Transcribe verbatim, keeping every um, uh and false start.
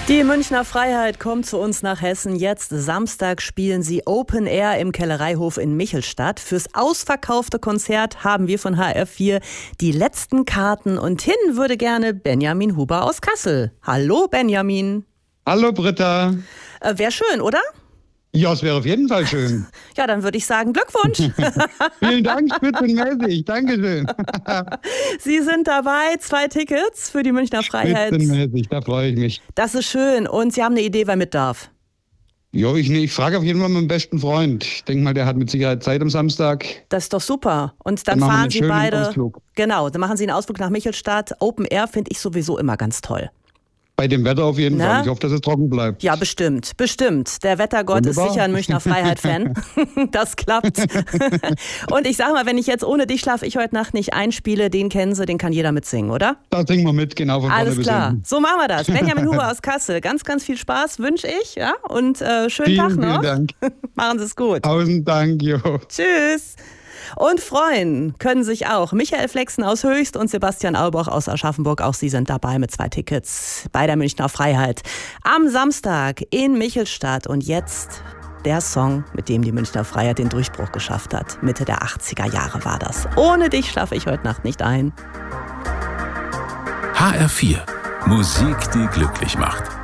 Die Münchner Freiheit kommt zu uns nach Hessen. Jetzt Samstag spielen sie Open Air im Kellereihof in Michelstadt. Fürs ausverkaufte Konzert haben wir von H R vier die letzten Karten. Und hin würde gerne Benjamin Huber aus Kassel. Hallo Benjamin. Hallo Britta. Äh, Wäre schön, oder? Ja, es wäre auf jeden Fall schön. Ja, dann würde ich sagen, Glückwunsch. Vielen Dank, spitzenmäßig. Dankeschön. Sie sind dabei, zwei Tickets für die Münchner Freiheit. Spitzenmäßig, da freue ich mich. Das ist schön. Und Sie haben eine Idee, wer mit darf? Jo, ich, ich frage auf jeden Fall meinen besten Freund. Ich denke mal, der hat mit Sicherheit Zeit am Samstag. Das ist doch super. Und dann, Dann machen wir fahren einen Sie schönen beide. Ausflug. Genau, dann machen Sie einen Ausflug nach Michelstadt. Open Air finde ich sowieso immer ganz toll. Bei dem Wetter auf jeden Na? Fall. Ich hoffe, dass es trocken bleibt. Ja, bestimmt, bestimmt. Der Wettergott Wunderbar. ist sicher ein Münchner Freiheit-Fan. Das klappt. Und ich sag mal, wenn ich jetzt Ohne dich schlafe ich heute Nacht nicht einspiele, den kennen Sie, den kann jeder mitsingen, oder? Da singen wir mit, genau von Alles vorne bis klar. hinten. So machen wir das. Benjamin Huber aus Kassel. Ganz, ganz viel Spaß wünsche ich. Ja? Und äh, schönen Vielen, Tag noch. vielen Dank. Machen Sie es gut. Tausend Dank, jo. Tschüss. Und freuen können sich auch Michael Flexen aus Höchst und Sebastian Aubach aus Aschaffenburg. Auch sie sind dabei mit zwei Tickets bei der Münchner Freiheit. Am Samstag in Michelstadt. Und jetzt der Song, mit dem die Münchner Freiheit den Durchbruch geschafft hat. Mitte der achtziger Jahre war das. Ohne dich schlafe ich heute Nacht nicht ein. H R vier. Musik, die glücklich macht.